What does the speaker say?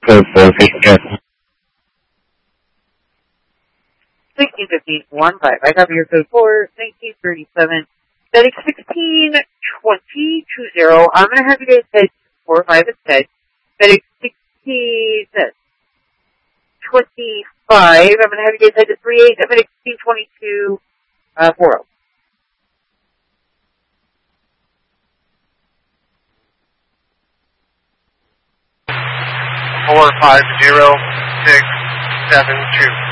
code 415. 1915 I copy your code for 1937. FedEx 162020. I'm going to have you guys head 45 instead. FedEx 1625. I'm going to have you guys head to 38. FedEx 1622 40. 450672.